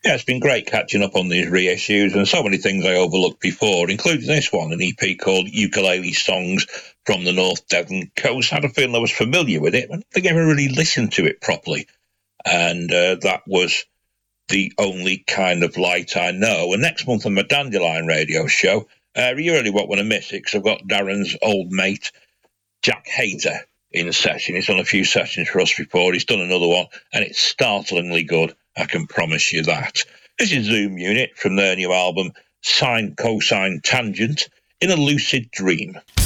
Yeah, it's been great catching up on these reissues and so many things I overlooked before, including this one, an EP called Ukulele Songs from the North Devon Coast. I had a feeling I was familiar with it, but I don't think I ever really listened to it properly. And that was the only kind of light I know. And next month on my Dandelion radio show, you really won't want to miss it because I've got Darren's old mate, Jack Hayter, in session. He's done a few sessions for us before. He's done another one, and it's startlingly good. I can promise you that. This is Zoom Unit from their new album, Sine Cosine Tangent, in a Lucid Dream.